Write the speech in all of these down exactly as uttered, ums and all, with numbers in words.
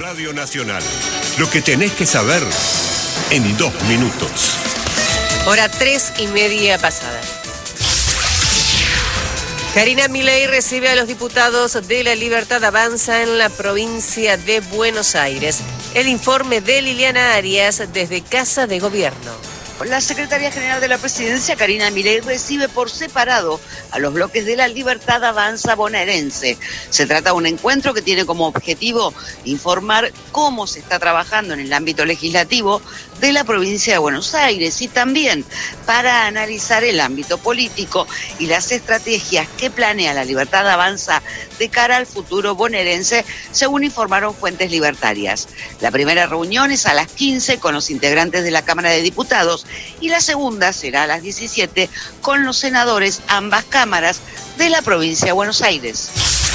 Radio Nacional. Lo que tenés que saber en dos minutos. Hora tres y media pasada. Karina Milei recibe a los diputados de La Libertad Avanza en la provincia de Buenos Aires. El informe de Liliana Arias desde Casa de Gobierno. La Secretaría General de la Presidencia, Karina Milei, recibe por separado a los bloques de La Libertad Avanza bonaerense. Se trata de un encuentro que tiene como objetivo informar cómo se está trabajando en el ámbito legislativo de la provincia de Buenos Aires y también para analizar el ámbito político y las estrategias que planea La Libertad Avanza de cara al futuro bonaerense, según informaron fuentes libertarias. La primera reunión es a las quince con los integrantes de la Cámara de Diputados y la segunda será a las diecisiete con los senadores ambas cámaras de la provincia de Buenos Aires.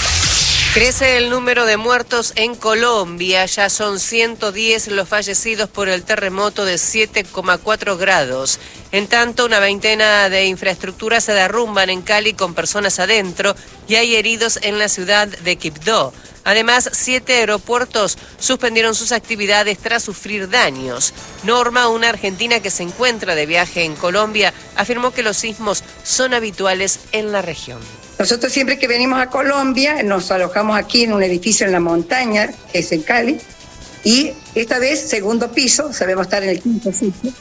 Crece el número de muertos en Colombia, ya son ciento diez los fallecidos por el terremoto de siete coma cuatro grados. En tanto, una veintena de infraestructuras se derrumban en Cali con personas adentro y hay heridos en la ciudad de Quibdó. Además, siete aeropuertos suspendieron sus actividades tras sufrir daños. Norma, una argentina que se encuentra de viaje en Colombia, afirmó que los sismos son habituales en la región. Nosotros siempre que venimos a Colombia nos alojamos aquí en un edificio en la montaña, que es en Cali, y esta vez segundo piso, sabemos estar en el quinto piso,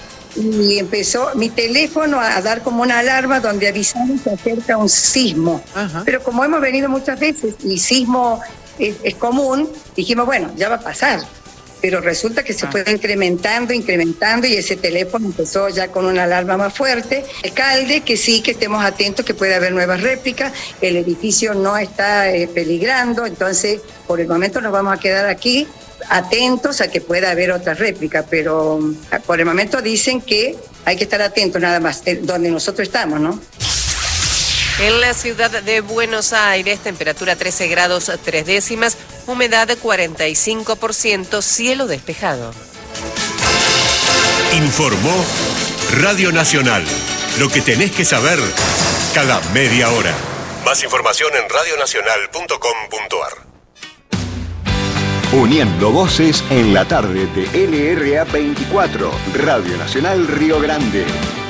y empezó mi teléfono a dar como una alarma donde avisaron que acerca un sismo. Ajá. Pero como hemos venido muchas veces y sismo es, es común, dijimos, bueno, ya va a pasar. Pero resulta que se fue incrementando, incrementando y ese teléfono empezó ya con una alarma más fuerte. Alcalde, que sí, que estemos atentos, que puede haber nuevas réplicas, el edificio no está eh, peligrando, entonces por el momento nos vamos a quedar aquí atentos a que pueda haber otra réplica, pero por el momento dicen que hay que estar atentos nada más, eh, donde nosotros estamos, ¿no? En la ciudad de Buenos Aires, temperatura trece grados tres décimas, humedad cuarenta y cinco por ciento, cielo despejado. Informó Radio Nacional. Lo que tenés que saber cada media hora. Más información en radio nacional punto com punto a r. Uniendo voces en la tarde de L R A veinticuatro, Radio Nacional Río Grande.